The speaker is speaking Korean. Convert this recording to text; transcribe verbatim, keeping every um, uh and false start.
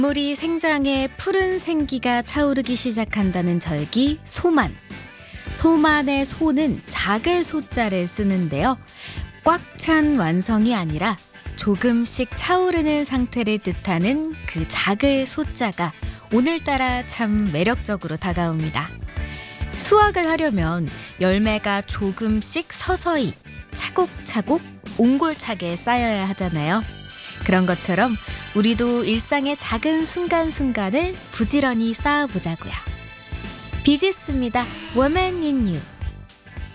작물이 생장에 푸른 생기가 차오르기 시작한다는 절기 소만. 소만의 소는 작을 소자를 쓰는데요. 꽉 찬 완성이 아니라 조금씩 차오르는 상태를 뜻하는 그 작을 소자가 오늘따라 참 매력적으로 다가옵니다. 수확을 하려면 열매가 조금씩 서서히 차곡차곡 옹골차게 쌓여야 하잖아요. 그런 것처럼 우리도 일상의 작은 순간순간을 부지런히 쌓아보자고요. 비지스입니다. Woman in You.